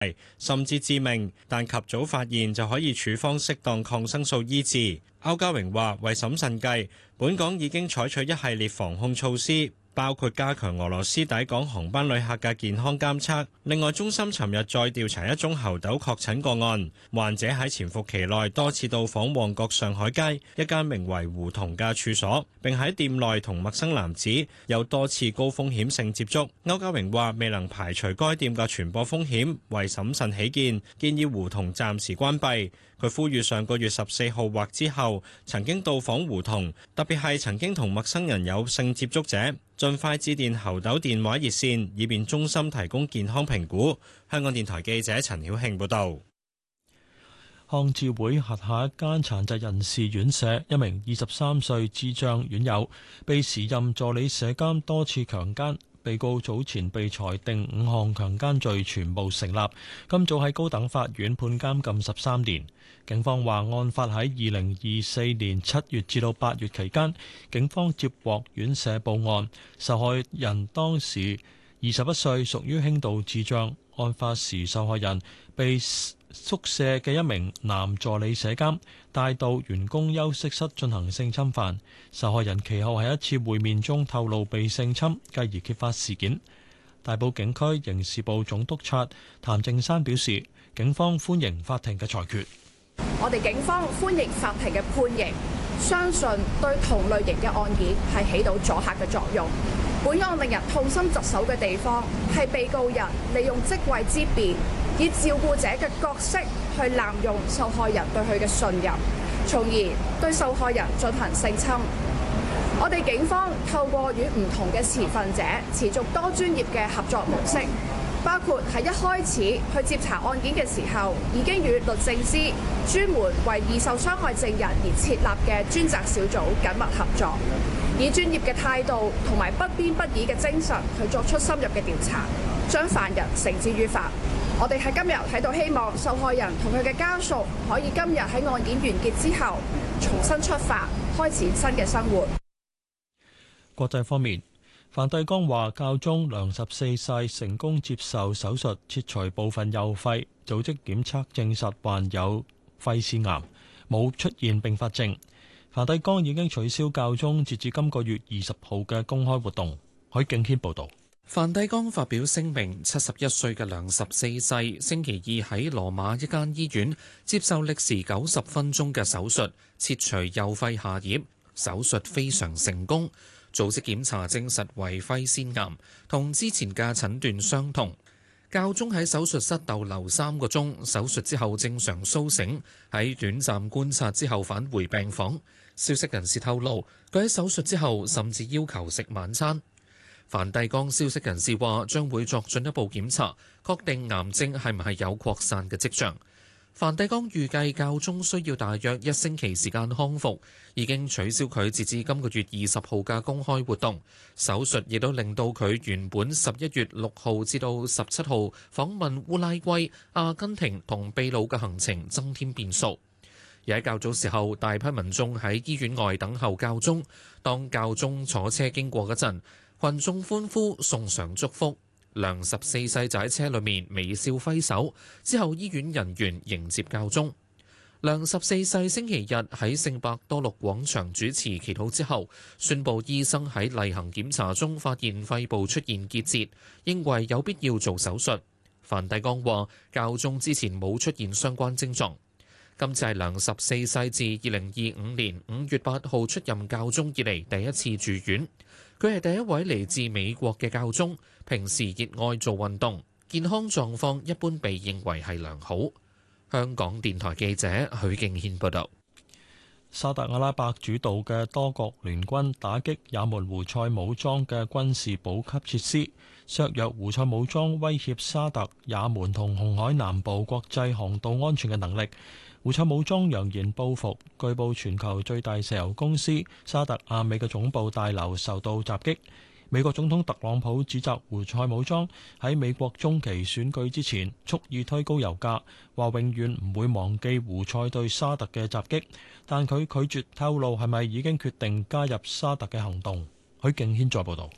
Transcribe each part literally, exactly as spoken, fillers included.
甚至致命，但及早發現就可以處方適當抗生素醫治。歐家榮話：為審慎計，本港已經採取一系列防控措施，包括加強俄羅斯抵港航班旅客嘅健康監測。另外，中心尋日再調查一宗猴痘確診個案，患者喺潛伏期內多次到訪旺角上海街一間名為胡同嘅處所，並喺店內同陌生男子有多次高風險性接觸。歐家榮話：未能排除該店嘅傳播風險，為審慎起見，建議胡同暫時關閉。佢呼籲上個月十四號或之後曾經到訪胡同，特別係曾經同陌生人有性接觸者，盡快致電猴痘電話熱線，以便中心提供健康評估。香港電台記者陳曉慶報導。 康智會轄下一間殘疾人士院舍，一名二十三歲智障院友被時任助理舍監多次強姦。被告早前被裁定五項強姦罪全部成立，今早喺高等法院判監禁十三年。警方話，案發喺二零二四年七月至到八月期間，警方接獲院舍報案，受害人當時二十一歲，屬於輕度智障。案發時，受害人被宿舍嘅一名男助理舍監帶到員工休息室進行性侵犯。受害人其後喺一次會面中透露被性侵，繼而揭發事件。大埔警區刑事部總督察譚正山表示，警方歡迎法庭嘅裁決。 我哋警方歡迎法庭嘅判刑，相信對同類型嘅案件係起到阻嚇嘅作用。本案令人痛心疾首嘅地方係被告人利用職位之便，以照顧者嘅角色去濫用受害人對佢嘅信任，從而對受害人進行性侵。我哋警方透過與唔同嘅持份者持續多專業嘅合作模式，包括喺一開始去接查案件嘅時候，已經與律政司專門為易受傷害證人而設立嘅專責小組緊密合作，以專業嘅態度同埋不偏不倚嘅精神去作出深入嘅調查，將犯人繩之於法。我哋喺今日喺度希望受害人同佢嘅家屬可以今日喺案件完結之後重新出發，開始新嘅生活。 國際方面，梵蒂岡話教宗良十四世成功接受手術切除部分右肺，組織檢測證實患有肺腺癌，冇出現併發症。梵蒂岡已經取消教宗截至今個月二十號嘅公開活動。許敬軒報導。 梵蒂岡發表聲明，七十一歲嘅良十四世星期二喺羅馬一間醫院接受歷時九十分鐘嘅手術，切除右肺下葉，手術非常成功。組織檢查證實為肺腺癌，同之前嘅診斷相同。教宗喺手術室逗留三個鐘，手術之後正常甦醒，喺短暫觀察之後返回病房。消息人士透露，佢喺手術之後甚至要求食晚餐。梵蒂岡消息人士話，將會作進一步檢查，確定癌症係唔係有擴散嘅跡象。梵蒂岡預計教宗需要大約一星期時間康復，已經取消佢截至今個月二十號嘅公開活動。手術亦都令到佢原本十一月六號至到十七號訪問烏拉圭、阿根廷同秘魯嘅行程增添變數。而喺較早時候，大批民眾喺醫院外等候教宗。當教宗坐車經過嗰陣，群眾歡呼送上祝福。良十四世就喺車裏面微笑揮手，之後醫院人員迎接教宗。良十四世星期日喺聖伯多祿廣場主持祈禱之後，宣布醫生喺例行檢查中發現肺部出現結節，認為有必要做手術。梵蒂岡話教宗之前冇出現相關症狀。今次係良十四世自二零二五年五月八號出任教宗以嚟第一次住院。佢係第一位嚟自美國嘅教宗，平時熱愛做運動，健康狀況一般被認為係良好。香港電台記者許敬軒報導。 沙特阿拉伯主導嘅多國聯軍打擊也門胡塞武裝嘅軍事補給設施，削弱胡塞武裝威脅沙特、也門同紅海南部國際航道安全嘅能力。胡塞武裝揚言報復，據報全球最大石油公司沙特阿美嘅總部大樓受到襲擊。美國總統特朗普指責胡塞武裝喺美國中期選舉之前蓄意推高油價，話永遠唔會忘記胡塞對沙特嘅襲擊，但佢拒絕透露係咪已經決定加入沙特嘅行動。許敬軒再報道。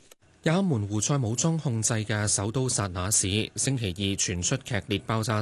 也門胡塞武裝控制嘅首都薩那市星期二傳出劇烈爆炸